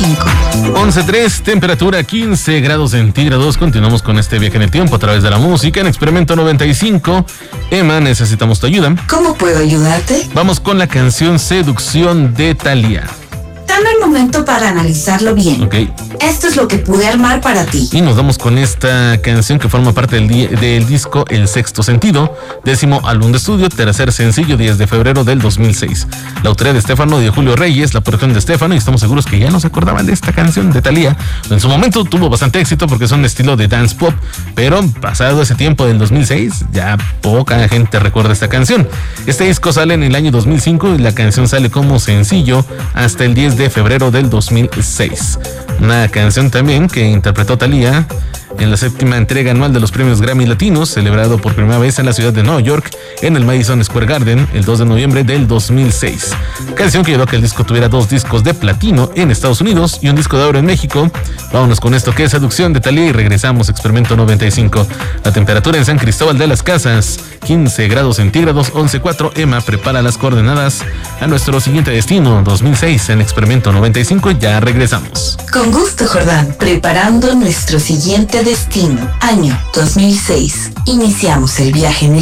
95. 11.3, temperatura 15 grados centígrados. Continuamos con este viaje en el tiempo a través de la música en Experimento 95. Emma, necesitamos tu ayuda. ¿Cómo puedo ayudarte? Vamos con la canción Seducción de Thalía. Dame un momento para analizarlo bien. Ok. Esto es lo que pude armar para ti. Y nos vamos con esta canción que forma parte del disco El Sexto Sentido, 10º álbum de estudio, tercer sencillo, 10 de febrero del 2006. La autoría de Estefano y de Julio Reyes, la producción de Estefano, y estamos seguros que ya no se acordaban de esta canción de Thalía. En su momento tuvo bastante éxito porque son de estilo de dance pop, pero pasado ese tiempo del 2006, ya poca gente recuerda esta canción. Este disco sale en el año 2005 y la canción sale como sencillo hasta el 10 de febrero del 2006. Una canción también que interpretó Thalía en la 7ª entrega anual de los premios Grammy Latinos, celebrado por primera vez en la ciudad de Nueva York, en el Madison Square Garden, el 2 de noviembre del 2006. Canción que ayudó a que el disco tuviera 2 discos de platino en Estados Unidos y un disco de oro en México. Vámonos con esto que es Seducción de Thalía y regresamos a Experimento 95. La temperatura en San Cristóbal de las Casas, 15 grados centígrados, 11.4. Emma prepara las coordenadas a nuestro siguiente destino, 2006 en Experimento 95. Ya regresamos. Con gusto, Jordán. Preparando nuestro siguiente destino, año 2006. Iniciamos el viaje en el